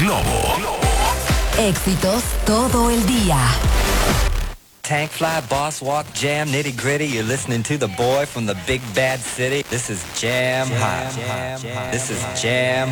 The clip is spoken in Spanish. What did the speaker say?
Globo. Éxitos todo el día. Tank fly, boss walk, jam, nitty gritty. You're listening to the boy from the big bad city. This is Jam Hot. This is Jam